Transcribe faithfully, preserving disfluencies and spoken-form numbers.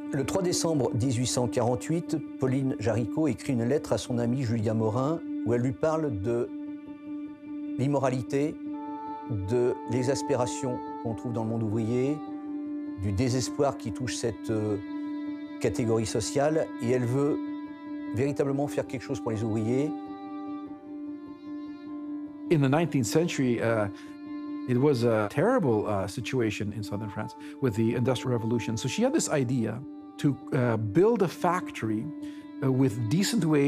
Le trois décembre mille huit cent quarante-huit, Pauline Jaricot écrit une lettre à son amie Julia Morin où elle lui parle de l'immoralité, de l'exaspération qu'on trouve dans le monde ouvrier, du désespoir qui touche cette euh, catégorie sociale, et elle veut véritablement faire quelque chose pour les ouvriers. In the nineteenth century, uh, it was a terrible uh, situation in southern France with the Industrial Revolution. So she had this idea to uh, build a factory uh, with decent wages